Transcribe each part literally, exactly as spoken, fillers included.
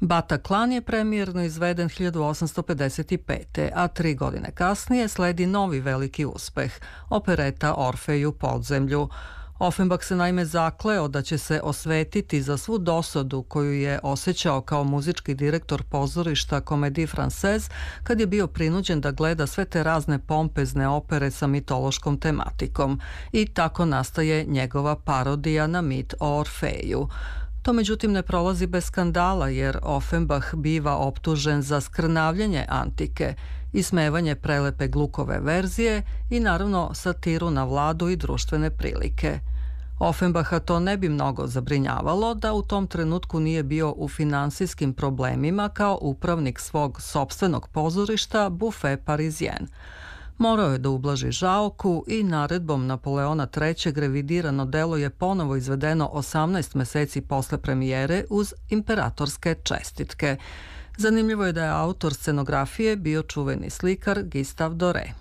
Bataclan je premijerno izveden hiljadu osamsto pedeset pete. a tri godine kasnije sledi novi veliki uspeh, opereta Orfej u podzemlju. Offenbach se naime zakleo da će se osvetiti za svu dosodu koju je osjećao kao muzički direktor pozorišta Comédie Française kad je bio prinuđen da gleda sve te razne pompezne opere sa mitološkom tematikom i tako nastaje njegova parodija na mit o Orfeju. To međutim ne prolazi bez skandala jer Offenbach biva optužen za skrnavljenje antike, ismevanje prelepe Glukove verzije i naravno satiru na vladu i društvene prilike. Offenbacha to ne bi mnogo zabrinjavalo da u tom trenutku nije bio u finansijskim problemima kao upravnik svog sopstvenog pozorišta Buffet Parisien. Morao je da ublaži žaoku i naredbom Napoleona trećeg revidirano delo je ponovo izvedeno osamnaest meseci posle premijere uz imperatorske čestitke. Zanimljivo je da je autor scenografije bio čuveni slikar Gustave Doré.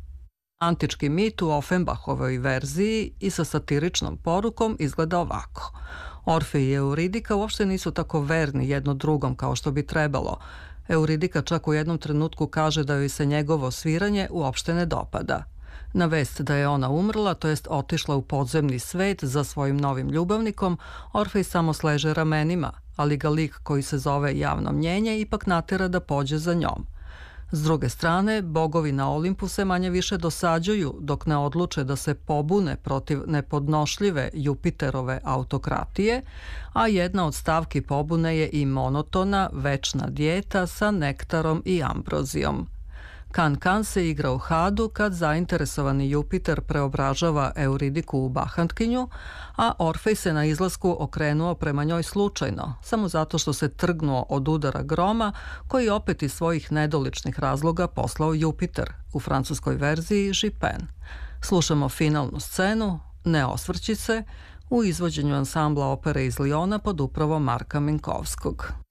Antički mit u Offenbachovoj verziji i sa satiričnom porukom izgleda ovako. Orfej i Euridika uopšte nisu tako verni jedno drugom kao što bi trebalo. Euridika čak u jednom trenutku kaže da joj se njegovo sviranje uopšte ne dopada. Na vest da je ona umrla, to jest otišla u podzemni svet za svojim novim ljubavnikom, Orfej samo sleže ramenima, ali ga lik koji se zove Javno mnjenje ipak natera da pođe za njom. S druge strane, bogovi na Olimpu se manje više dosađuju dok ne odluče da se pobune protiv nepodnošljive Jupiterove autokratije, a jedna od stavki pobune je i monotona, večna dijeta sa nektarom i ambrozijom. Kan-kan se igra u Hadu kad zainteresovani Jupiter preobražava Euridiku u bahantkinju, a Orfej se na izlasku okrenuo prema njoj slučajno, samo zato što se trgnuo od udara groma koji opet iz svojih nedoličnih razloga poslao Jupiter, u francuskoj verziji Žipin. Slušamo finalnu scenu, Ne osvrći se, u izvođenju ansambla opere iz Liona pod upravom Marka Minkovskog.